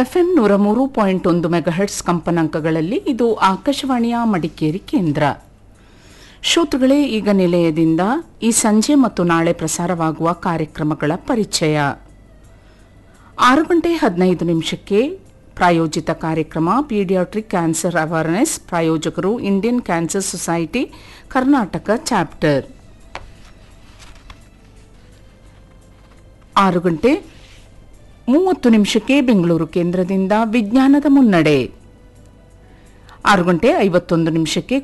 FM 103.1 ಮೆಗಾಹೆರ್ಟ್ಸ್ ಕಂಪನಾಂಕಗಳಲ್ಲಿ ಇದು ಆಕಾಶವಾಣಿಯ ಮಡಿಕೇರಿ ಕೇಂದ್ರ. ಶ್ರೋತೃಗಳೇ, ಈಗ ನಿಲಯದಿಂದ ಈ ಸಂಜೆ ಮತ್ತು ನಾಳೆ ಪ್ರಸಾರವಾಗುವ ಕಾರ್ಯಕ್ರಮಗಳ ಪರಿಚಯ. 6:15 ಪ್ರಾಯೋಜಿತ ಕಾರ್ಯಕ್ರಮ ಪೀಡಿಯಾಟ್ರಿಕ್ ಕ್ಯಾನ್ಸರ್ ಅವೇರ್ನೆಸ್, ಪ್ರಾಯೋಜಕರು Indian cancer society Karnataka chapter. 6:30 Bengaluru ಕೇಂದ್ರದಿಂದ ವಿಜ್ಞಾನದ ಮುನ್ನಡೆ. 6:51